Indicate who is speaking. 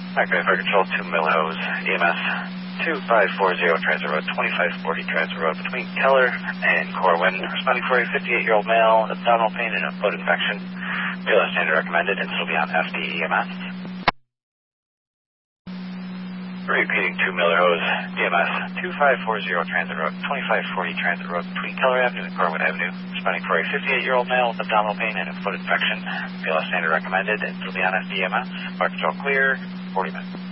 Speaker 1: Okay, Fire Control 2 Millhouse, EMS 2540, Transit Road 2540, Transit Road between Keller and Corwin. Responding for a 58-year-old male, abdominal pain and a foot infection. BLS standard recommended and still be on FDEMS. Repeating 2 Millhouse, EMS 2540, Transit Road 2540, Transit Road between Keller Avenue and Corwin Avenue. Responding for a 58-year-old male with abdominal pain and a foot infection. BLS standard recommended and still be on FDEMS. Fire Control clear. 40 minutes.